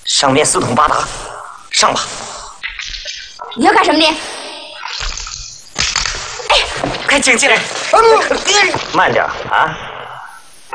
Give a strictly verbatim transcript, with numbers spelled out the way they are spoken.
上面四通八达，上吧。 你要干什么你？ 哎，快请进来。慢点啊！